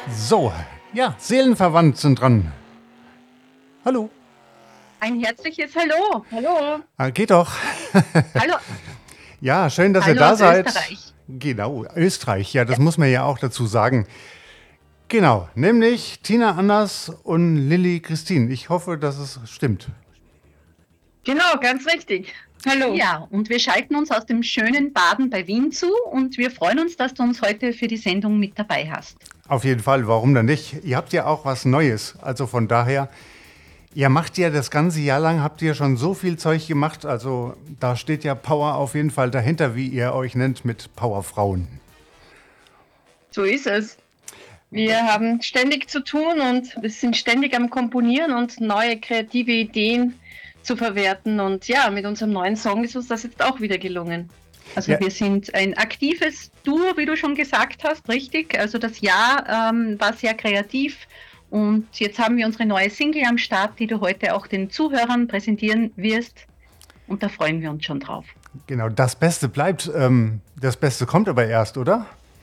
So, ja, Seelenverwandt sind dran. Hallo. Ein herzliches Hallo. Hallo. Geht doch. Hallo, Ja, schön, dass ihr hallo da aus seid. Österreich. Genau, Österreich, ja, Ja, das muss man ja auch dazu sagen. Genau, nämlich Tina Anders und Lilly Christine. Ich hoffe, dass es stimmt. Genau, ganz richtig. Hallo. ja, und wir schalten uns aus dem schönen Baden bei Wien zu und wir freuen uns, dass du uns heute für die Sendung mit dabei hast. Auf jeden Fall, warum denn nicht? Ihr habt ja auch was Neues. Also von daher, ihr macht ja das ganze Jahr lang, habt ihr schon so viel Zeug gemacht. Also da steht ja Power auf jeden Fall dahinter, wie ihr euch nennt, mit Powerfrauen. So ist es. Wir haben ständig zu tun und wir sind ständig am Komponieren und neue kreative Ideen zu verwerten. Und ja, mit unserem neuen Song ist uns das jetzt auch wieder gelungen. Also Ja. wir sind ein aktives Duo, wie du schon gesagt hast, richtig? Also das Jahr war sehr kreativ und jetzt haben wir unsere neue Single am Start, die du heute auch den Zuhörern präsentieren wirst und da freuen wir uns schon drauf. Genau, das Beste bleibt. Das Beste kommt aber erst, oder?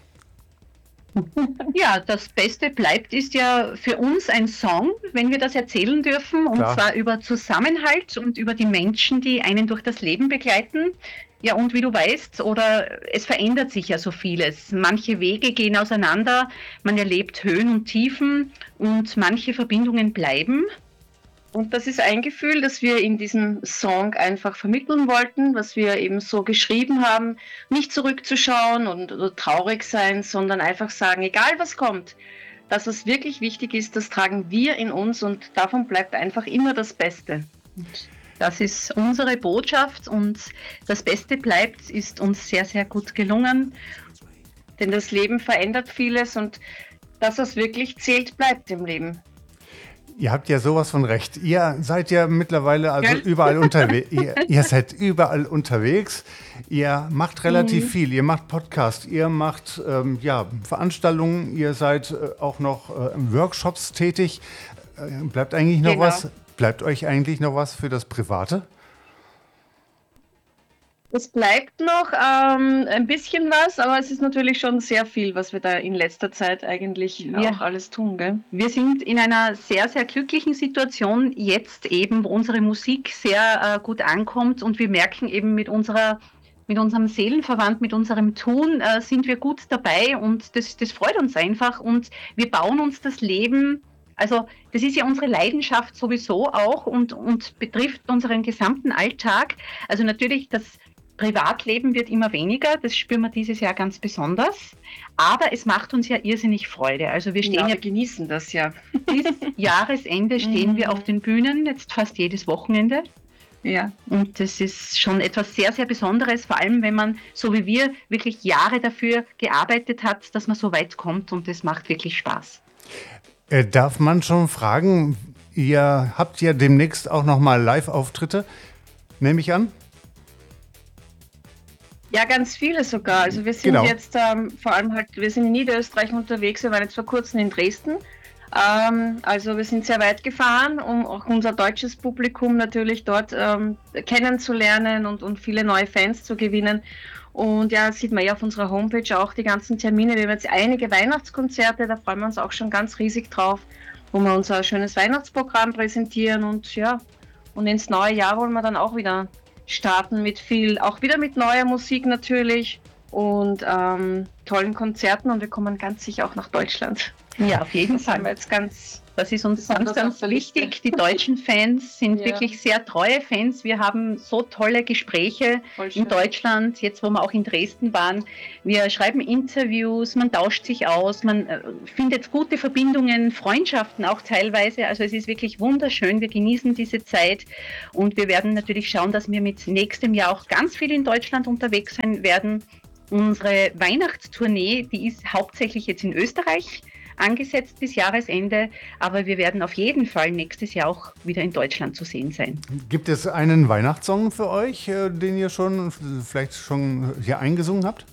Ja, das Beste bleibt ist ja für uns ein Song, wenn wir das erzählen dürfen, und Klar. zwar über Zusammenhalt und über die Menschen, die einen durch das Leben begleiten. Ja, und wie du weißt, oder es verändert sich ja so vieles. Manche Wege gehen auseinander, man erlebt Höhen und Tiefen und manche Verbindungen bleiben. Und das ist ein Gefühl, das wir in diesem Song einfach vermitteln wollten, was wir eben so geschrieben haben, nicht zurückzuschauen und oder traurig sein, sondern einfach sagen, egal was kommt, das, was wirklich wichtig ist, das tragen wir in uns und davon bleibt einfach immer das Beste. Das ist unsere Botschaft und das Beste bleibt, ist uns sehr, sehr gut gelungen. Denn das Leben verändert vieles und das, was wirklich zählt, bleibt im Leben. Ihr habt ja sowas von recht. Ihr seid ja mittlerweile also Gell? überall unterwegs. Ihr seid überall unterwegs. Ihr macht relativ viel. Ihr macht Podcasts, ihr macht ja, Veranstaltungen, ihr seid auch noch in Workshops tätig. Bleibt eigentlich noch Genau. was? Bleibt euch eigentlich noch was für das Private? Es bleibt noch ein bisschen was, aber es ist natürlich schon sehr viel, was wir da in letzter Zeit eigentlich Ja. auch alles tun, gell? Wir sind in einer sehr, sehr glücklichen Situation jetzt eben, wo unsere Musik sehr gut ankommt und wir merken eben mit unserem Seelenverwandt, mit unserem Tun sind wir gut dabei und das freut uns einfach und wir bauen uns das Leben. Also das ist ja unsere Leidenschaft sowieso auch und betrifft unseren gesamten Alltag. Also natürlich das Privatleben wird immer weniger, das spüren wir dieses Jahr ganz besonders. Aber es macht uns ja irrsinnig Freude. Also wir stehen Ja, ja wir genießen das ja. bis Jahresende stehen wir auf den Bühnen, jetzt fast jedes Wochenende. Ja. Und das ist schon etwas sehr, sehr Besonderes, vor allem wenn man, so wie wir, wirklich Jahre dafür gearbeitet hat, dass man so weit kommt und das macht wirklich Spaß. Darf man schon fragen, ihr habt ja demnächst auch noch mal Live-Auftritte, nehme ich an? Ja, ganz viele sogar. Also wir sind Genau. jetzt vor allem halt, wir sind in Niederösterreich unterwegs, wir waren jetzt vor kurzem in Dresden. Also wir sind sehr weit gefahren, um auch unser deutsches Publikum natürlich dort kennenzulernen und viele neue Fans zu gewinnen. Und ja, das sieht man ja auf unserer Homepage auch die ganzen Termine. Wir haben jetzt einige Weihnachtskonzerte, da freuen wir uns auch schon ganz riesig drauf, wo wir unser schönes Weihnachtsprogramm präsentieren und ja, und ins neue Jahr wollen wir dann auch wieder starten mit viel, auch wieder mit neuer Musik natürlich und tollen Konzerten und wir kommen ganz sicher auch nach Deutschland. Ja, auf jeden Das haben wir Fall. jetzt ganz Das ist uns ganz, besonders ganz auf der Liste. wichtig. Die deutschen Fans sind Ja. wirklich sehr treue Fans. Wir haben so tolle Gespräche voll schön. in Deutschland, jetzt wo wir auch in Dresden waren. Wir schreiben Interviews, man tauscht sich aus, man findet gute Verbindungen, Freundschaften auch teilweise. Also es ist wirklich wunderschön. Wir genießen diese Zeit und wir werden natürlich schauen, dass wir mit nächstem Jahr auch ganz viel in Deutschland unterwegs sein werden. Unsere Weihnachtstournee, die ist hauptsächlich jetzt in Österreich angesetzt bis Jahresende, aber wir werden auf jeden Fall nächstes Jahr auch wieder in Deutschland zu sehen sein. Gibt es einen Weihnachtssong für euch, den ihr schon vielleicht schon hier eingesungen habt?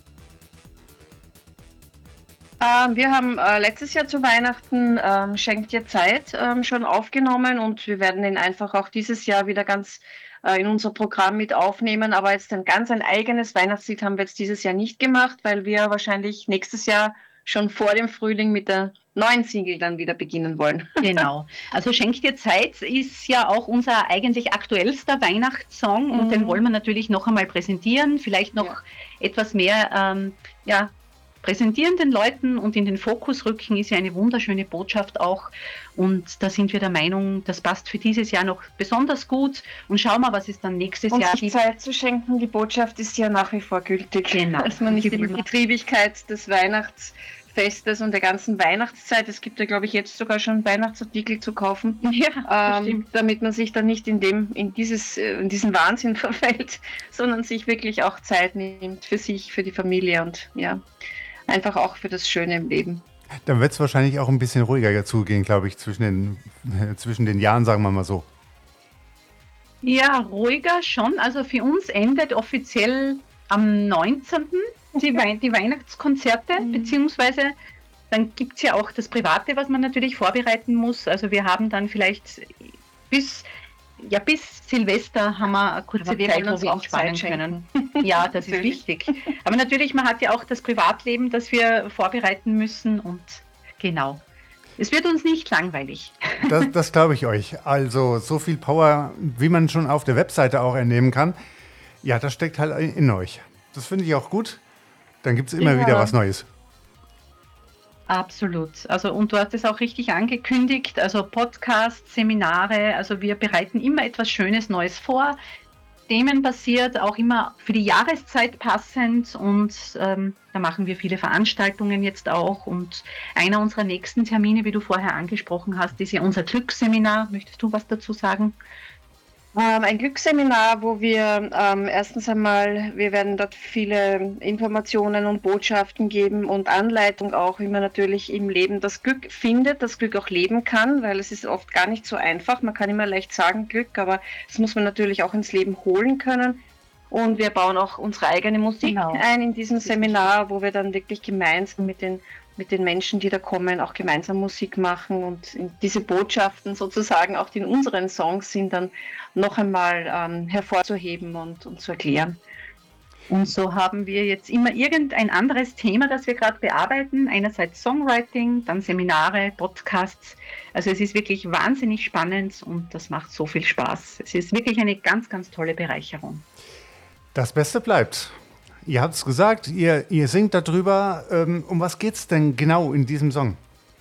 Wir haben letztes Jahr zu Weihnachten Schenkt dir Zeit schon aufgenommen und wir werden den einfach auch dieses Jahr wieder ganz in unser Programm mit aufnehmen. Aber jetzt ein eigenes Weihnachtslied haben wir jetzt dieses Jahr nicht gemacht, weil wir wahrscheinlich nächstes Jahr schon vor dem Frühling mit der neuen Single dann wieder beginnen wollen. Genau. Also Schenk dir Zeit ist ja auch unser eigentlich aktuellster Weihnachtssong und den wollen wir natürlich noch einmal präsentieren, vielleicht noch etwas mehr präsentieren den Leuten und in den Fokus rücken, ist ja eine wunderschöne Botschaft auch. Und da sind wir der Meinung, das passt für dieses Jahr noch besonders gut. Und schauen wir, was es dann nächstes Jahr gibt. Zeit zu schenken, die Botschaft ist ja nach wie vor gültig. Genau. Dass man nicht in die Betriebigkeit des Weihnachtsfestes und der ganzen Weihnachtszeit, es gibt ja, glaube ich, jetzt sogar schon Weihnachtsartikel zu kaufen, damit man sich dann nicht in diesen Wahnsinn verfällt, sondern sich wirklich auch Zeit nimmt für sich, für die Familie und einfach auch für das Schöne im Leben. Dann wird es wahrscheinlich auch ein bisschen ruhiger zugehen, glaube ich, zwischen den Jahren, sagen wir mal so. Ja, ruhiger schon. Also für uns endet offiziell am 19. die Weihnachtskonzerte, beziehungsweise dann gibt es ja auch das Private, was man natürlich vorbereiten muss. Also wir haben dann vielleicht bis Silvester haben wir eine kurze Zeit, wo wir entspannen können. Ja, das ist wichtig. Aber natürlich, man hat ja auch das Privatleben, das wir vorbereiten müssen und genau. Es wird uns nicht langweilig. Das glaube ich euch. Also so viel Power, wie man schon auf der Webseite auch entnehmen kann, ja, das steckt halt in euch. Das finde ich auch gut. Dann gibt es immer wieder was Neues. Absolut. Also, und du hast es auch richtig angekündigt, also Podcasts, Seminare, also wir bereiten immer etwas Schönes Neues vor, themenbasiert, auch immer für die Jahreszeit passend und da machen wir viele Veranstaltungen jetzt auch und einer unserer nächsten Termine, wie du vorher angesprochen hast, ist ja unser Glücksseminar. Möchtest du was dazu sagen? Ein Glücksseminar, wo wir erstens einmal, wir werden dort viele Informationen und Botschaften geben und Anleitung auch, wie man natürlich im Leben das Glück findet, das Glück auch leben kann, weil es ist oft gar nicht so einfach. Man kann immer leicht sagen Glück, aber das muss man natürlich auch ins Leben holen können. Und wir bauen auch unsere eigene Musik ein in diesem Seminar, wo wir dann wirklich gemeinsam mit den Menschen, die da kommen, auch gemeinsam Musik machen und diese Botschaften sozusagen auch die in unseren Songs sind dann noch einmal hervorzuheben und zu erklären. Und so haben wir jetzt immer irgendein anderes Thema, das wir gerade bearbeiten. Einerseits Songwriting, dann Seminare, Podcasts. Also es ist wirklich wahnsinnig spannend und das macht so viel Spaß. Es ist wirklich eine ganz, ganz tolle Bereicherung. Das Beste bleibt. Ihr habt es gesagt, ihr singt darüber. Um was geht es denn genau in diesem Song?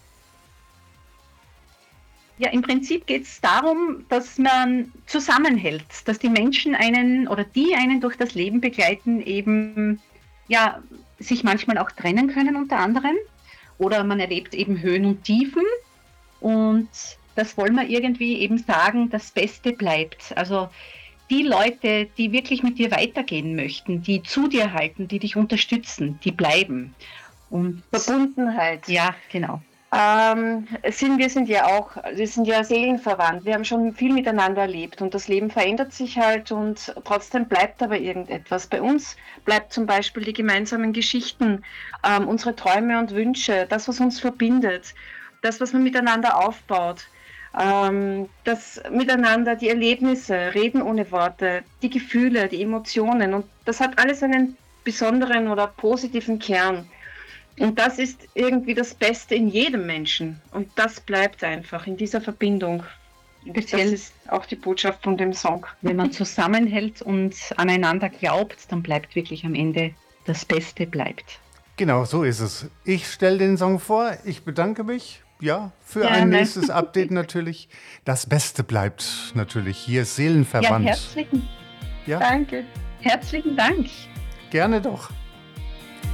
Ja, im Prinzip geht es darum, dass man zusammenhält, dass die Menschen einen durch das Leben begleiten, eben sich manchmal auch trennen können unter anderem. Oder man erlebt eben Höhen und Tiefen. Und das wollen wir irgendwie eben sagen, das Beste bleibt. Also die Leute, die wirklich mit dir weitergehen möchten, die zu dir halten, die dich unterstützen, die bleiben. Und Verbundenheit. Ja, genau. Wir sind ja seelenverwandt. Wir haben schon viel miteinander erlebt und das Leben verändert sich halt und trotzdem bleibt aber irgendetwas. Bei uns bleibt zum Beispiel die gemeinsamen Geschichten, unsere Träume und Wünsche, das, was uns verbindet, das, was man miteinander aufbaut. Das Miteinander, die Erlebnisse, Reden ohne Worte, die Gefühle, die Emotionen und das hat alles einen besonderen oder positiven Kern. Und das ist irgendwie das Beste in jedem Menschen und das bleibt einfach in dieser Verbindung. Speziell das ist auch die Botschaft von dem Song. Wenn man zusammenhält und aneinander glaubt, dann bleibt wirklich am Ende das Beste bleibt. Genau, so ist es. Ich stelle den Song vor, ich bedanke mich. Ja, für ein nächstes Update natürlich. Das Beste bleibt natürlich hier Seelenverwandt. Ja, Danke. Herzlichen Dank. Gerne doch.